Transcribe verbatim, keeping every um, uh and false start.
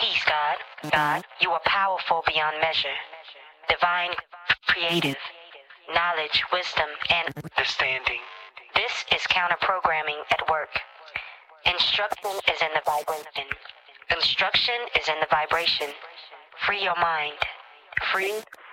Peace, God. God, you are powerful beyond measure. Divine, creative, knowledge, wisdom, and understanding. This is counter-programming at work. Instruction is in the vibration. Instruction is in the vibration. Free your mind. Free